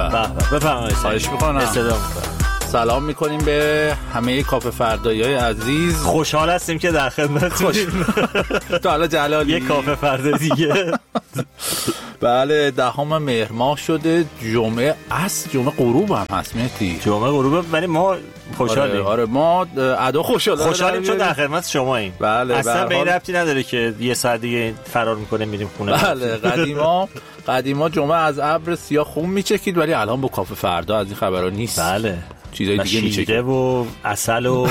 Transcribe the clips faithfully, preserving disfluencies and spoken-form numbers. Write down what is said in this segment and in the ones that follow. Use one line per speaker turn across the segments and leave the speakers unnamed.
بفرمایید.
خواهش میکنم.
استفاده میکنم.
سلام میکنیم به همه کافه فردایی‌های عزیز.
خوشحال هستیم که در خدمتتونیم.
تو حالا جلالی
یک کافه فردا دیگه.
بله دهم مهر ماه شده، جمعه است، جمعه غروب هم هست مهدی.
جمعه غروب، ولی ما خوشحالیم.
آره, آره ما ادا خوشحالیم
خوشحالیم چون در خدمت شماییم.
بله
اصلا به این ربطی نداره که یه ساعت دیگه فرار میکنیم میریم خونه.
بله قدیما قدیما جمعه از ابر سیاه خون میچکید، ولی الان با کافه فردا از این خبرا نیست.
بله
چیزای دیگه میچکید
و عسل و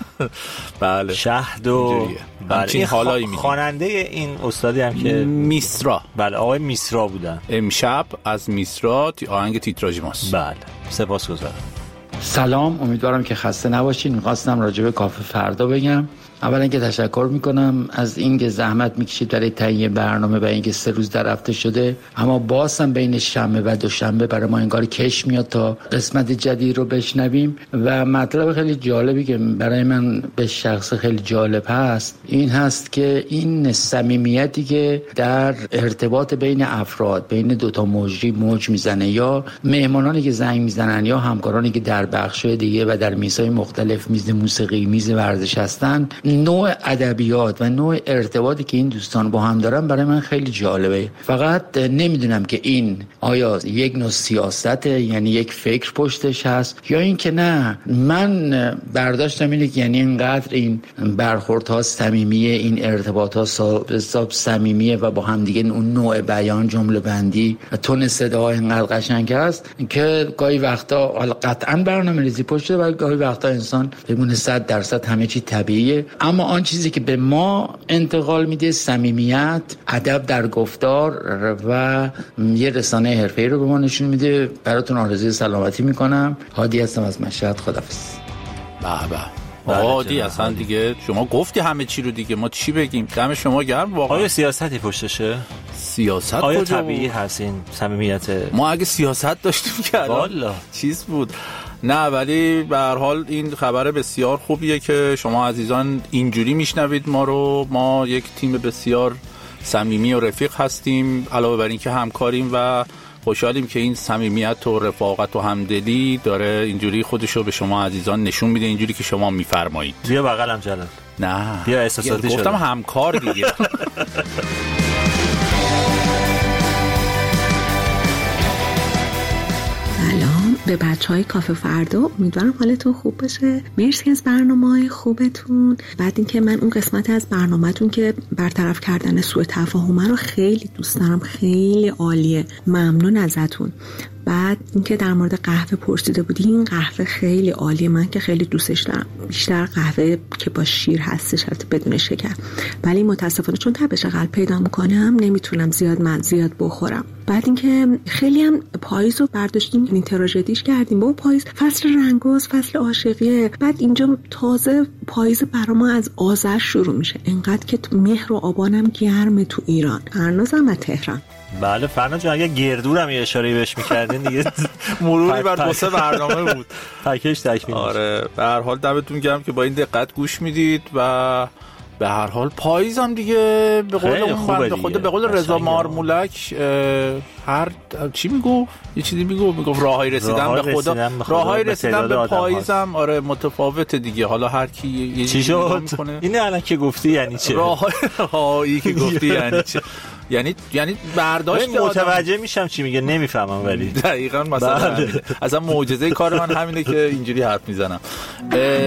بله
شهد و
همچین حالایی میگیم.
خواننده این استادی هم که
میسرا،
بله آقای میسرا بودن.
امشب از میسرا آهنگ تیتراژ ماست.
بله سپاسگزارم.
سلام، امیدوارم که خسته نباشین. میخواستم راجع به کافه فردا بگم. اولا که تشکر میکنم از اینکه زحمت میکشید برای تهیه برنامه و اینکه سه روز در هفته شده، اما باز هم بین شنبه و دوشنبه برای ما انگار کش میاد تا قسمت جدید رو بشنویم. و مطلب خیلی جالبی که برای من به شخص خیلی جالب هست این هست که این صمیمیتی که در ارتباط بین افراد، بین دوتا موجی موج میزنه، یا مهمانانی که زنگ میزنن یا همکارانی که در بخش‌های دیگه و در میزهای مختلف، میز موسیقی، میز ورزش هستن، نوع ادبیات و نوع ارتباطی که این دوستان با هم دارن برای من خیلی جالبه. فقط نمیدونم که این آیا یک نوع سیاسته، یعنی یک فکر پشتش هست، یا این که نه. من برداشتم اینه که یعنی اینقدر این برخوردها صمیمیه، این ارتباطات حساب صمیمیه و با هم دیگه اون نوع بیان، جمله بندی و تون صدا اینقدر قشنگ است که گاهی وقتا حالا قطعا برنامه‌ریزی پشته و گاهی وقتا انسان بمونه صد درصد همه چی طبیعیه، اما آن چیزی که به ما انتقال میده صمیمیت، ادب در گفتار و یه رسانه حرفه‌ای رو به ما نشون میده. براتون آرزوی سلامتی میکنم. هادی هستم از مشهد. خداحافظ.
به به هادی، اصلا دیگه شما گفتی همه چی رو دیگه، ما چی بگیم؟ دم شما گرم. واقعا
آیا سیاستی پشتشه؟
سیاست
آیا
کجا
طبیعی هست این صمیمیت؟
ما اگه سیاست داشتیم که
والا
چیز بود. نه ولی به هر حال این خبر بسیار خوبیه که شما عزیزان اینجوری میشنوید ما رو. ما یک تیم بسیار صمیمی و رفیق هستیم، علاوه بر این که همکاریم و خوشحالیم که این صمیمیت و رفاقت و همدلی داره اینجوری خودشو به شما عزیزان نشون میده، اینجوری که شما میفرمایید.
بیا بغلم جلال.
نه
بیا احساساتی شد.
گفتم همکار دیگه.
سلام به بچهای کافه فردا، امیدوارم حالتون خوب باشه. مرسی از برنامه‌های خوبتون. بعد اینکه من اون قسمت از برنامه‌تون که برطرف کردن سوء تفاهم رو خیلی دوست دارم، خیلی عالیه، ممنون ازتون. بعد اینکه در مورد قهوه پرسیده بودی، این قهوه خیلی عالیه، من که خیلی دوستش دارم، بیشتر قهوه که با شیر هستش البته بدون شکر، ولی متاسفانه چون تبش قلب پیدا میکنم نمیتونم زیاد من زیاد بخورم. بعد اینکه خیلی هم پاییز رو برداشتیم، این تراژدیش کردیم با پاییز، فصل رنگاز، فصل عاشقیه. بعد اینجا تازه پاییز برا ما از آذر شروع میشه، انقدر که مهر و آبانم گرمه تو ایران. فرنازم از تهران.
بله فرنا جان، اگه گردورم یه اشاره بهش می‌کردین دیگه مروری بر دو سه برنامه بود. پکیج تکمیل.
آره به هر حال دمتون گرم که با این دقت گوش میدید و به هر حال پاییز هم دیگه به قول اون بنده خود، به قول رضا مارمولک هر چی میگو یه چیزی میگو میگفت راههای رسیدن به خدا، راههای رسیدن به پاییز هم آره متفاوته دیگه. حالا هر کی یه چیزی میکنه.
اینه الان که گفتی یعنی چه؟
راههایی که گفتی یعنی چه؟ یعنی یعنی برداشت
متوجه میشم چی میگه، نمیفهمم ولی
دقیقاً مثلا اصلا معجزه کار من همینه که اینجوری حرف میزنم.